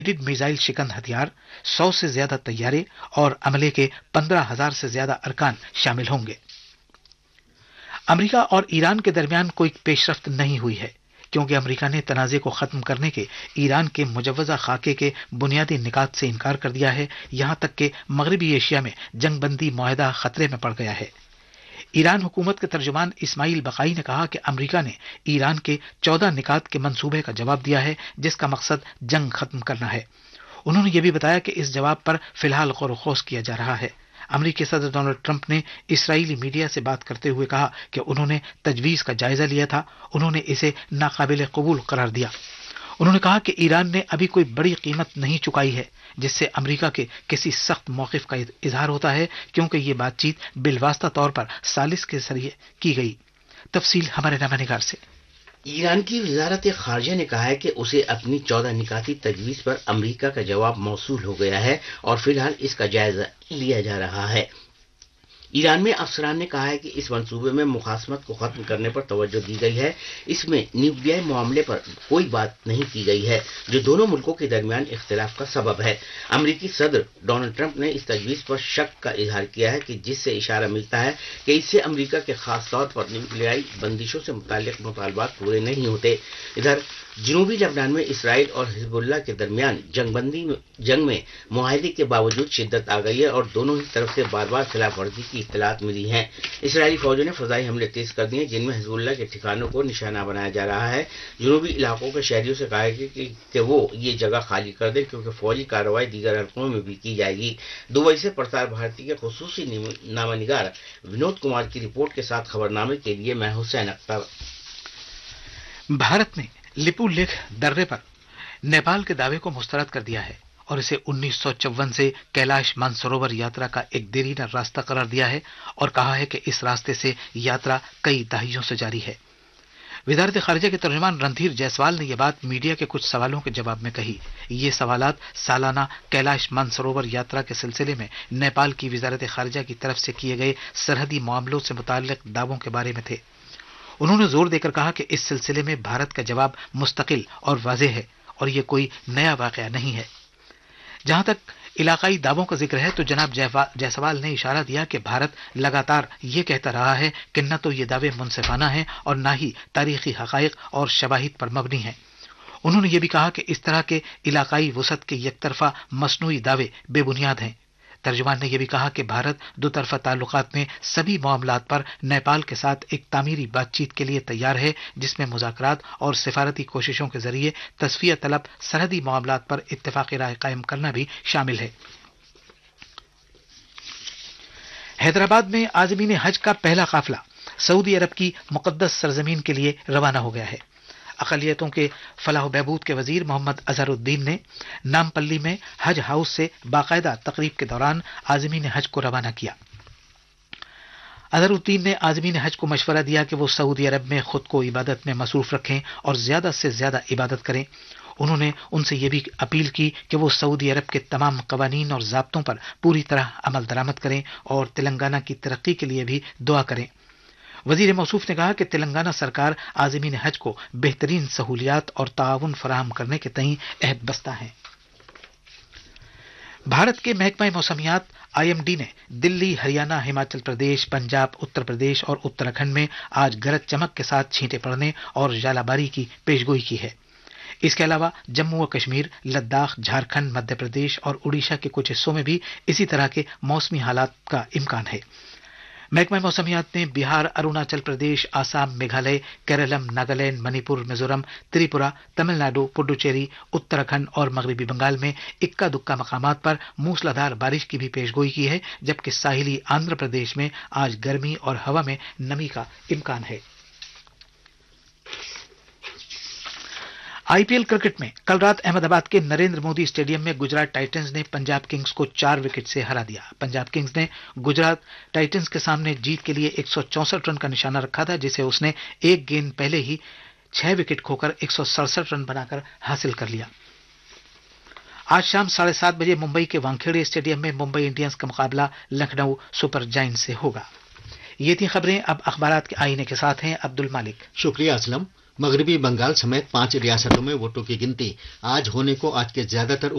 Missile शिकंद हथियार, 100 से ज्यादा तैयारे और अमले के 15,000 से ज्यादा अरकान शामिल होंगे। अमेरिका और ईरान के दरमियान कोई पेशरफ्त नहीं हुई है, क्योंकि अमेरिका ने तनाज़े को खत्म करने के ईरान के मुजव्वज़ा खाके के बुनियादी निकात से इनकार कर दिया है। यहां तक कि मगरबी एशिया में जंगबंदी मुआहदा खतरे में पड़ गया है। ईरान हुकूमत के तर्जुमान इस्माइल बकाई ने कहा कि अमेरिका ने ईरान के 14 निकात के मंसूबे का जवाब दिया है, जिसका मकसद जंग खत्म करना है। उन्होंने यह भी बताया कि इस जवाब पर फिलहाल गौर खोज किया जा रहा है। अमेरिकी सदर डोनाल्ड ट्रंप ने इस्राएली मीडिया से बात करते हुए कहा कि उन्होंने तजवीज का जायजा लिया था, उन्होंने इसे नाकाबिल कबूल करार दिया। उन्होंने कहा कि ईरान ने अभी कोई बड़ी कीमत नहीं चुकाई है, जिससे अमेरिका के किसी सख्त मौकिफ का इजहार होता है, क्योंकि ये बातचीत बिलवास्ता तौर पर सालिस के जरिए की गई। तफसील हमारे नामानिगार से। ईरान की वजारत खारजा ने कहा है कि उसे अपनी 14 निकाती तजवीज पर अमेरिका का जवाब मौसूल हो गया है और फिलहाल इसका जायजा लिया जा रहा है। ईरान में अफसरान ने कहा है कि इस मंसूबे में मुखासमत को खत्म करने पर तवज्जो दी गई है। इसमें न्यूक्लियर मामले पर कोई बात नहीं की गई है, जो दोनों मुल्कों के दरमियान इख्तिलाफ का सबब है। अमेरिकी सदर डोनाल्ड ट्रंप ने इस तजवीज पर शक का इजहार किया है कि जिससे इशारा मिलता है कि इससे अमेरिका के खास तौर पर न्यूक्लियाई बंदिशों से मुताल्लिक मुतालबात पूरे नहीं होते। इधर जनूबी लेबनान में इसराइल और हिजबुल्लाह के दरमियान जंग में मुआहदे के बावजूद शिद्दत आ गई है और दोनों ही तरफ से बार बार खिलाफ वर्जी की इत्तलात मिली हैं। इसराइली फौजों ने फजाई हमले तेज कर दिए, जिनमें हिजबुल्लाह के ठिकानों को निशाना बनाया जा रहा है। जनूबी इलाकों के शहरियों से कहा है कि वो ये जगह खाली कर दें, क्योंकि फौजी कार्रवाई दीगर हलकों में भी की जाएगी। दुबई से प्रसार भारती के खुसूसी नामानिगार विनोद कुमार की रिपोर्ट के साथ खबरनामे के लिए मैं हुसैन अख्तर। भारत ने लिपुलेख दर्रे पर नेपाल के दावे को मुस्तरद कर दिया है और इसे 1954 से कैलाश मानसरोवर यात्रा का एक देरीना रास्ता करार दिया है और कहा है कि इस रास्ते से यात्रा कई दहाइयों से जारी है। वजारत खारिजा के तर्जुमान रणधीर जायसवाल ने यह बात मीडिया के कुछ सवालों के जवाब में कही। ये सवालात सालाना कैलाश मानसरोवर यात्रा के सिलसिले में नेपाल की वजारत खारिजा की तरफ से किए गए सरहदी मामलों से मुताल्लिक दावों के बारे में थे। उन्होंने जोर देकर कहा कि इस सिलसिले में भारत का जवाब मुस्तकिल और वाज़ेह है और यह कोई नया वाकया नहीं है। जहां तक इलाकाई दावों का जिक्र है तो जनाब जायसवाल ने इशारा दिया कि भारत लगातार ये कहता रहा है कि न तो ये दावे मुनसिफाना हैं और न ही तारीखी हकाइक और शवाहिद पर मबनी हैं। उन्होंने ये भी कहा कि इस तरह के इलाकाई वसत के यकतरफा मसनूई दावे बेबुनियाद हैं। तर्जुमान ने यह भी कहा कि भारत दो तरफा ताल्लुकात में सभी मामलात पर नेपाल के साथ एक तामीरी बातचीत के लिए तैयार है, जिसमें मुज़ाकरात और सिफारती कोशिशों के जरिए तस्फिया तलब सरहदी मामलात पर इत्तेफाक़ी राय कायम करना भी शामिल है। हैदराबाद में आज़मीन हज का पहला काफिला सऊदी अरब की मुक़द्दस सरजमीन के लिए रवाना हो गया है। अक़लियतों के फलाह बहबूद के वजीर मोहम्मद अजहरुद्दीन ने नामपल्ली में हज हाउस से बाकायदा तकरीब के दौरान आज़मीन हज को रवाना किया। अजहरुद्दीन ने आज़मीन हज को मशवरा दिया कि वो सऊदी अरब में खुद को इबादत में मसरूफ रखें और ज्यादा से ज्यादा इबादत करें। उन्होंने उनसे यह भी अपील की कि वो सऊदी अरब के तमाम कवानीन और ज़ाब्तों पर पूरी तरह अमल दरामद करें और तेलंगाना की तरक्की के लिए भी दुआ करें। वजीर मौसूफ ने कहा कि तेलंगाना सरकार आज़मीन हज को बेहतरीन सहूलियात और ताउन फराहम करने के तईं अहद बस्ता है। भारत के महकमा मौसमियात IMD ने दिल्ली, हरियाणा, हिमाचल प्रदेश, पंजाब, उत्तर प्रदेश और उत्तराखंड में आज गरज चमक के साथ छींटे पड़ने और जालाबारी की पेशगोई की है। इसके अलावा जम्मू व कश्मीर, लद्दाख, झारखंड, मध्य प्रदेश और उड़ीसा के कुछ हिस्सों में भी इसी तरह के मौसमी हालात का इम्कान है। महकमा मौसमियात ने बिहार, अरुणाचल प्रदेश, आसाम, मेघालय, केरलम, नागालैंड, मणिपुर, मिजोरम, त्रिपुरा, तमिलनाडु, पुडुचेरी, उत्तराखंड और मगरबी बंगाल में इक्का दुक्का मकामात पर मूसलाधार बारिश की भी पेशगोई की है, जबकि साहिली आंध्र प्रदेश में आज गर्मी और हवा में नमी का इम्कान है। IPL क्रिकेट में कल रात अहमदाबाद के नरेंद्र मोदी स्टेडियम में गुजरात टाइटंस ने पंजाब किंग्स को 4 विकेट से हरा दिया। पंजाब किंग्स ने गुजरात टाइटंस के सामने जीत के लिए 164 रन का निशाना रखा था, जिसे उसने एक गेंद पहले ही 6 विकेट खोकर 167 रन बनाकर हासिल कर लिया। आज शाम 7:30 बजे मुंबई के वानखेड़े स्टेडियम में मुंबई इंडियंस का मुकाबला लखनऊ सुपर जायंट्स से होगा। ये थी खबरें। अब अखबारात के आईने के साथ हैं अब्दुल मालिक। शुक्रिया असलम। मगरबी बंगाल समेत 5 रियासतों में वोटों की गिनती आज होने को आज के ज्यादातर